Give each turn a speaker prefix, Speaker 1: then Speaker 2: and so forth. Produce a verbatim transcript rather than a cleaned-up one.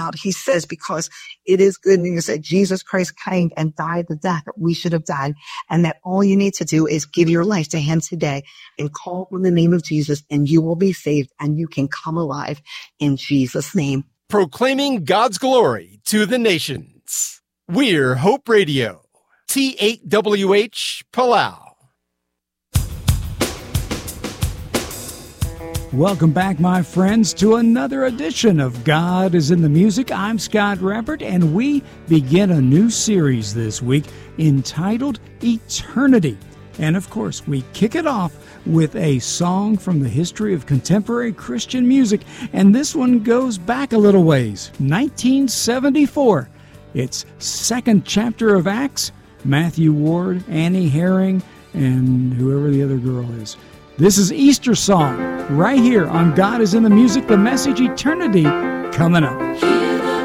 Speaker 1: He says, because it is good news that Jesus Christ came and died the death that we should have died, and that all you need to do is give your life to him today and call on the name of Jesus, and you will be saved and you can come alive in Jesus' name.
Speaker 2: Proclaiming God's glory to the nations. We're Hope Radio, T eight W H Palau.
Speaker 3: Welcome back, my friends, to another edition of God is in the Music. I'm Scott Rappert, and we begin a new series this week entitled Eternity. And, of course, we kick it off with a song from the history of contemporary Christian music, and this one goes back a little ways, nineteen seventy-four. It's second chapter of Acts, Matthew Ward, Annie Herring, and whoever the other girl is. This is Easter Song, right here on God is in the Music, the message Eternity, coming up.